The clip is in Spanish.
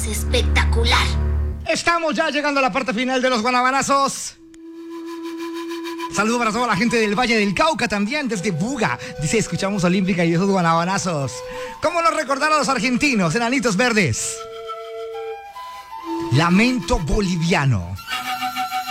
es espectacular. Estamos ya llegando a la parte final de los guanabanazos. Saludos para toda la gente del Valle del Cauca también, desde Buga. Dice, escuchamos Olímpica y esos guanabanazos. ¿Cómo no recordar a los argentinos, enanitos verdes? Lamento boliviano.